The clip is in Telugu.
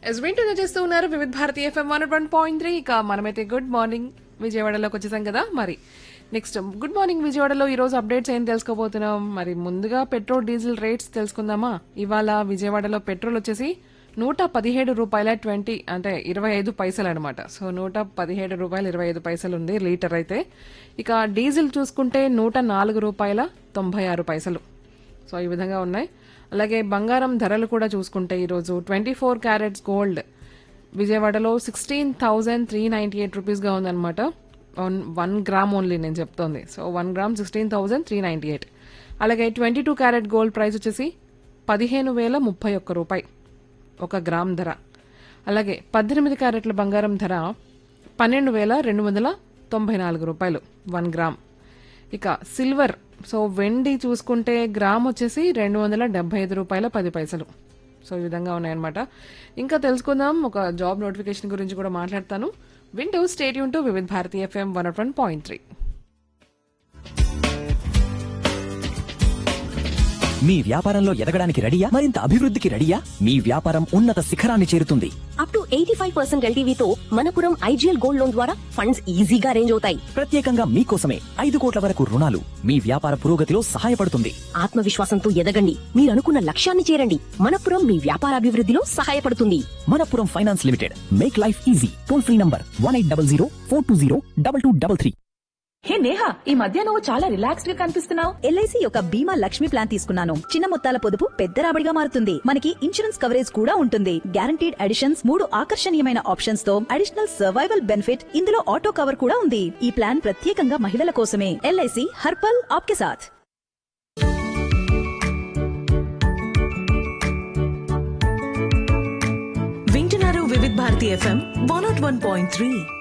వింటూనే చేస్తూ ఉన్నారు వివిధ భారతి ఎఫ్ఎం 101.3. ఇక మనమైతే గుడ్ మార్నింగ్ విజయవాడలోకి వచ్చేసాం కదా. మరి నెక్స్ట్ గుడ్ మార్నింగ్ విజయవాడలో ఈ రోజు అప్డేట్స్ ఏం తెలుసుకోబోతున్నాం. మరి ముందుగా పెట్రోల్ డీజిల్ రేట్స్ తెలుసుకుందామా. ఇవాళ విజయవాడలో పెట్రోల్ వచ్చేసి 117 రూపాయల 25 పైసలు అనమాట. సో 117 రూపాయలు 25 పైసలు ఉంది లీటర్ అయితే. ఇక డీజిల్ చూసుకుంటే 104 రూపాయల 96 పైసలు. సో ఈ విధంగా ఉన్నాయి. అలాగే బంగారం ధరలు కూడా చూసుకుంటే ఈరోజు 24 క్యారెట్స్ గోల్డ్ విజయవాడలో 16,398 రూపీస్గా ఉందన్నమాట. 1 గ్రామ్ ఓన్లీ నేను చెప్తోంది. So 1 gram 16,398. అలాగే 22 క్యారెట్ గోల్డ్ ప్రైస్ వచ్చేసి 15,031 రూపాయి 1 గ్రామ్ ధర. అలాగే 18 క్యారెట్ల బంగారం ధర 12,294 రూపాయలు 1 గ్రామ్. ఇక సిల్వర్ సో వెండి చూసుకుంటే గ్రామ్ వచ్చేసి 275 రూపాయల 10 పైసలు. సో ఈ విధంగా ఉన్నాయన్నమాట. ఇంకా తెలుసుకుందాం, ఒక జాబ్ నోటిఫికేషన్ గురించి కూడా మాట్లాడతాను. వింటూ స్టే ట్యూన్ టు వివిధ భారతి ఎఫ్ఎం 101.3. మీ వ్యాపారంలో ఎదగడానికి రెడీయా? మరింత అభివృద్ధికి రెడీయా? మీ వ్యాపారం ఉన్నత శిఖరాన్ని చేరుతుంది. Up to 85% ఎల్టీవీతో Manappuram IGL gold loan ద్వారా ఫండ్స్ ఈజీగా అరేంజ్ అవుతాయి. ప్రత్యేకంగా మీకోసమే 5 కోట్ల వరకు రుణాలు మీ వ్యాపార పురోగతిలో సహాయపడుతుంది. ఆత్మవిశ్వాసంతో ఎదగండి, మీరు అనుకున్న లక్ష్యాన్ని చేరండి. మనపురం మీ వ్యాపార అభివృద్ధిలో సహాయపడుతుంది. Manappuram finance limited, make life easy. Toll free number 1800-420-2233. హే నేహా, ఈ మధ్య నువ్వు చాలా రిలాక్స్డ్ గా కనిపిస్తున్నావు. ఎల్ఐసి యొక్క బీమా లక్ష్మి ప్లాన్ తీసుకున్నాను. చిన్న మొత్తాల పొదుపు పెద్ద రాబడిగా మారుతుంది. మనకి ఇన్సూరెన్స్ కవరేజ్ కూడా ఉంటుంది. గ్యారంటీడ్ అడిషన్స్, 3 ఆకర్షణీయమైన ఆప్షన్స్ తో అడిషనల్ సర్వైవల్ బెనిఫిట్, ఇందులో ఆటో కవర్ కూడా ఉంది. ఈ ప్లాన్ ప్రత్యేకంగా మహిళల కోసమే. ఎల్ఐసి హర్పల్ ఆప్కే సాథ్. వింటున్నారు వివిధ భారతి ఎఫ్ఎం 101.3.